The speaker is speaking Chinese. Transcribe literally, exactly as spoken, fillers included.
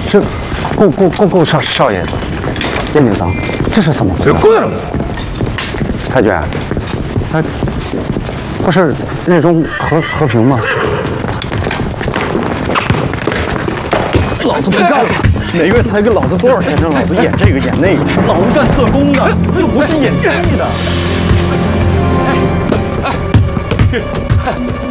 这，顾顾顾顾少少爷，燕景桑，这是怎么回事？ 跪了！ 太君，他不是日中和和平吗？ 老子不干了！每月才给老子多少钱，让老子演这个演那个？老子干特工的，又不是演戏的。哎哎，